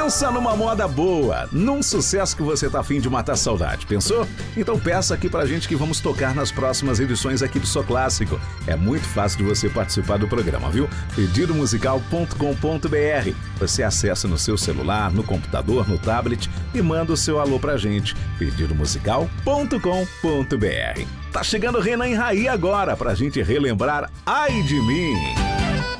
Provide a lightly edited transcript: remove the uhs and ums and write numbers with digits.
Pensa numa moda boa, num sucesso que você tá afim de matar a saudade, pensou? Então peça aqui pra gente que vamos tocar nas próximas edições aqui do Sou Clássico. É muito fácil de você participar do programa, viu? Pedidomusical.com.br. Você acessa no seu celular, no computador, no tablet e manda o seu alô pra gente. Pedidomusical.com.br. Tá chegando Renan em Raí agora pra gente relembrar Ai de Mim.